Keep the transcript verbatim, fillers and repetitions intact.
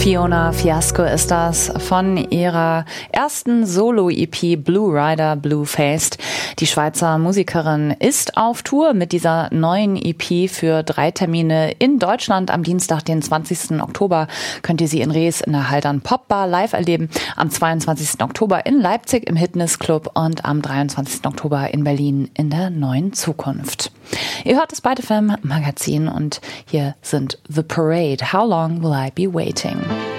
Fiona Fiasco ist das von ihrer ersten Solo-E P Blue Rider Blue Faced. Die Schweizer Musikerin ist auf Tour mit dieser neuen E P für drei Termine in Deutschland. Am Dienstag, den zwanzigsten Oktober, könnt ihr sie in Rees in der Haldern Popbar live erleben. Am zweiundzwanzigsten Oktober in Leipzig im Hitness Club und am dreiundzwanzigsten Oktober in Berlin in der Neuen Zukunft. Ihr hört das Byte F M Magazin und hier sind The Parade. How long will I be waiting?